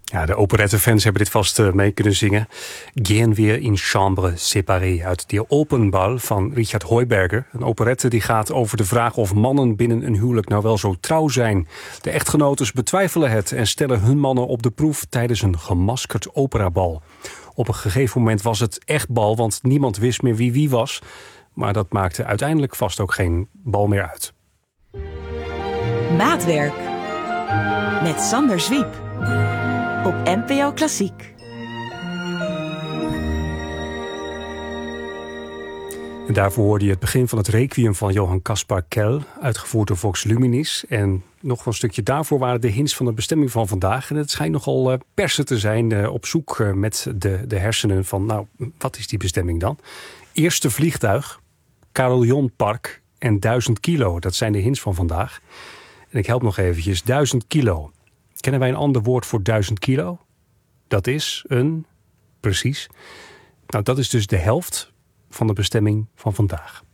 Ja, de operettefans hebben dit vast mee kunnen zingen. Gehen wir in chambre séparée uit Die Opernball van Richard Heuberger. Een operette die gaat over de vraag of mannen binnen een huwelijk nou wel zo trouw zijn. De echtgenotes betwijfelen het en stellen hun mannen op de proef tijdens een gemaskerd operabal. Op een gegeven moment was het echt bal, want niemand wist meer wie was. Maar dat maakte uiteindelijk vast ook geen bal meer uit. Maatwerk met Sander Zwiep op NPO Klassiek. En daarvoor hoorde je het begin van het Requiem van Johann Caspar Kell, uitgevoerd door Vox Luminis. En nog een stukje daarvoor waren de hints van de bestemming van vandaag. En het schijnt nogal persen te zijn op zoek met de hersenen van, nou, wat is die bestemming dan? Eerste vliegtuig, Carillonpark en 1000 kilo. Dat zijn de hints van vandaag. En ik help nog eventjes. 1000 kilo. Kennen wij een ander woord voor 1000 kilo? Dat is precies. Nou, dat is dus de helft van de bestemming van vandaag.